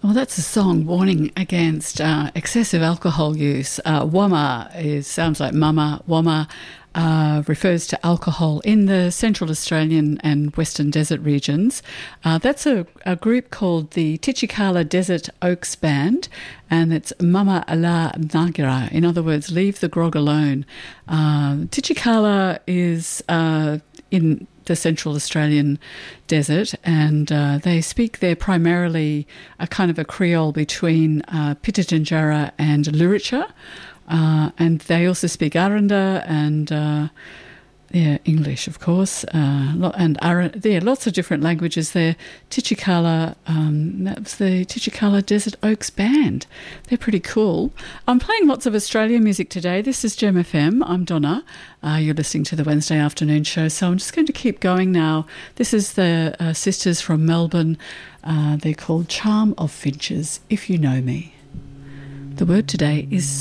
Well, that's a song warning against excessive alcohol use. Wama sounds like mama. Wama refers to alcohol in the Central Australian and Western Desert regions. That's a group called the Tichikala Desert Oaks Band, and it's Mama Ala Nagira. In other words, leave the grog alone. Tichikala is in the Central Australian desert, and they speak there primarily a kind of a Creole between Pitjantjatjara and Luritja, and they also speak Aranda and English, of course, and lots of different languages there. Tichikala, that was the Tichikala Desert Oaks Band. They're pretty cool. I'm playing lots of Australian music today. This is Gem FM. I'm Donna. You're listening to the Wednesday afternoon show, so I'm just going to keep going now. This is the sisters from Melbourne. They're called Charm of Finches, If You Know Me. The word today is